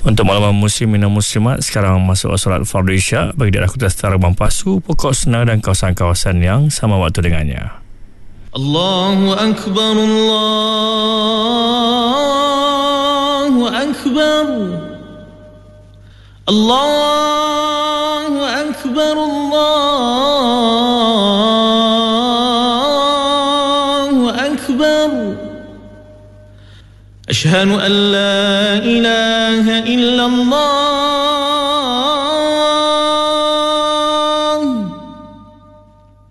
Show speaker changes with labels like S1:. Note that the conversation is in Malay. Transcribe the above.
S1: Untuk makluman muslimin dan muslimat, sekarang masuk solat fardu isyak bagi daerah Kota Setara Bampasu, Pokok Senar dan kawasan-kawasan yang sama waktu dengannya.
S2: Allahu Akbar, Allahu Akbar, Allahu Akbar, Allahu Akbar. Ashhadu an la ilaha illallah.